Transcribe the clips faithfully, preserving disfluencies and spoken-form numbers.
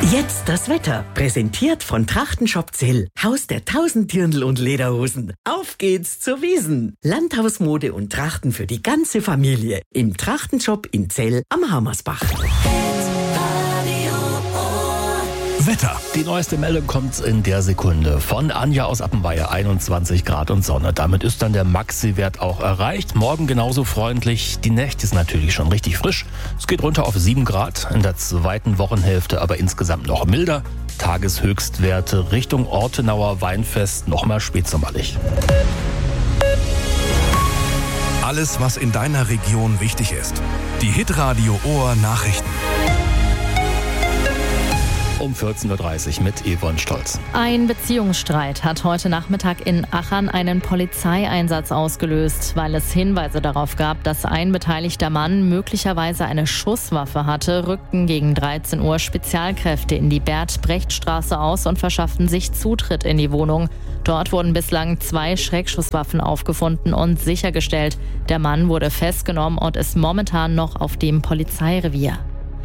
Jetzt das Wetter. Präsentiert von Trachtenshop Zell. Haus der tausend Dirndl und Lederhosen. Auf geht's zur Wiesn. Landhausmode und Trachten für die ganze Familie. Im Trachtenshop in Zell am Hammersbach. Wetter. Die neueste Meldung kommt in der Sekunde von Anja aus Appenweier. einundzwanzig Grad und Sonne. Damit ist dann der Maxi-Wert auch erreicht. Morgen genauso freundlich. Die Nächte ist natürlich schon richtig frisch. Es geht runter auf sieben Grad. In der zweiten Wochenhälfte aber insgesamt noch milder. Tageshöchstwerte Richtung Ortenauer Weinfest nochmal spätsommerlich. Alles, was in deiner Region wichtig ist. Die Hitradio Ohr Nachrichten. Um vierzehn Uhr dreißig mit Yvonne Stolz. Ein Beziehungsstreit hat heute Nachmittag in Achern einen Polizeieinsatz ausgelöst, weil es Hinweise darauf gab, dass ein beteiligter Mann möglicherweise eine Schusswaffe hatte, rückten gegen dreizehn Uhr Spezialkräfte in die Bert-Brecht-Straße aus und verschafften sich Zutritt in die Wohnung. Dort wurden bislang zwei Schreckschusswaffen aufgefunden und sichergestellt. Der Mann wurde festgenommen und ist momentan noch auf dem Polizeirevier.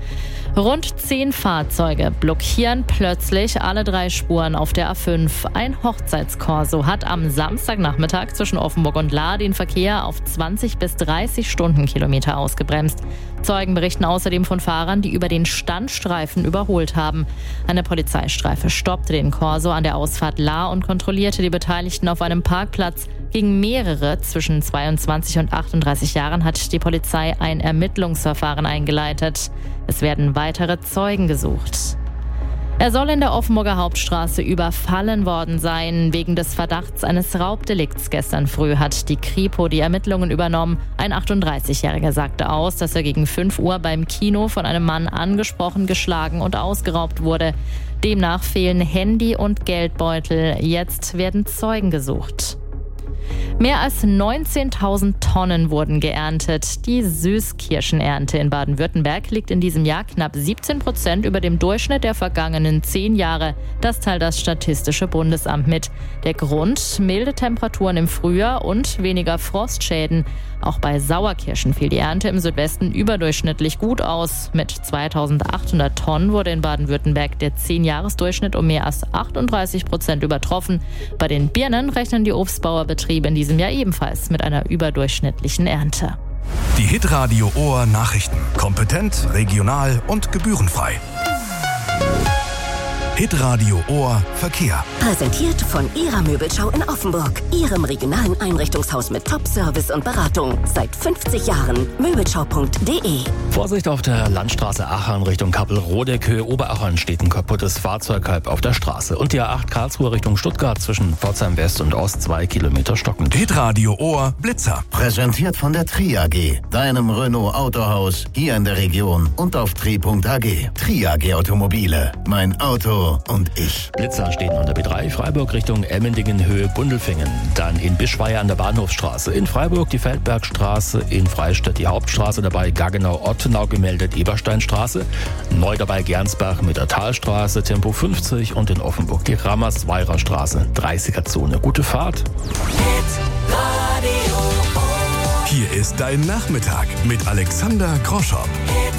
Rund zehn Fahrzeuge blockieren plötzlich alle drei Spuren auf der A fünf. Ein Hochzeitskorso hat am Samstagnachmittag zwischen Offenburg und Lahr den Verkehr auf zwanzig bis dreißig Stundenkilometer ausgebremst. Zeugen berichten außerdem von Fahrern, die über den Standstreifen überholt haben. Eine Polizeistreife stoppte den Korso an der Ausfahrt Lahr und kontrollierte die Beteiligten auf einem Parkplatz. Gegen mehrere zwischen zweiundzwanzig und achtunddreißig Jahren hat die Polizei ein Ermittlungsverfahren eingeleitet. Es werden weitere Zeugen gesucht. Er soll in der Offenburger Hauptstraße überfallen worden sein. Wegen des Verdachts eines Raubdelikts gestern früh hat die Kripo die Ermittlungen übernommen. Ein achtunddreißigjähriger sagte aus, dass er gegen fünf Uhr beim Kino von einem Mann angesprochen, geschlagen und ausgeraubt wurde. Demnach fehlen Handy und Geldbeutel. Jetzt werden Zeugen gesucht. Mehr als neunzehntausend Tonnen wurden geerntet. Die Süßkirschenernte in Baden-Württemberg liegt in diesem Jahr knapp siebzehn Prozent über dem Durchschnitt der vergangenen zehn Jahre. Das teilt das Statistische Bundesamt mit. Der Grund: milde Temperaturen im Frühjahr und weniger Frostschäden. Auch bei Sauerkirschen fiel die Ernte im Südwesten überdurchschnittlich gut aus. Mit zweitausendachthundert Tonnen wurde in Baden-Württemberg der zehn-Jahres-Durchschnitt um mehr als achtunddreißig Prozent übertroffen. Bei den Birnen rechnen die Obstbauerbetriebe in diesem Jahr ebenfalls mit einer überdurchschnittlichen Ernte. Die Hitradio Ohr Nachrichten. Kompetent, regional und gebührenfrei. Hitradio Ohr Verkehr. Präsentiert von Ihrer Möbelschau in Offenburg. Ihrem regionalen Einrichtungshaus mit Top-Service und Beratung. Seit fünfzig Jahren. Möbelschau punkt de. Vorsicht auf der Landstraße Achern Richtung Kappelrodeck, Höhe Oberachern steht ein kaputtes Fahrzeug halb auf der Straße. Und die A acht Karlsruhe Richtung Stuttgart zwischen Pforzheim West und Ost zwei Kilometer stockend. Hitradio Ohr Blitzer. Präsentiert von der Tri A G, deinem Renault Autohaus hier in der Region und auf tri punkt a g. Tri A G Automobile. Mein Auto und ich. Blitzer stehen an der B drei Freiburg Richtung Emmendingen, Höhe Gundelfingen. Dann in Bischweier an der Bahnhofsstraße. In Freiburg die Feldbergstraße. In Freistadt die Hauptstraße. Dabei Gaggenau-Ottenau gemeldet Ebersteinstraße. Neu dabei Gernsbach mit der Talstraße. Tempo fünfzig. Und in Offenburg die Rammersweirer Straße. dreißiger Zone. Gute Fahrt. Hier ist dein Nachmittag mit Alexander Groschow.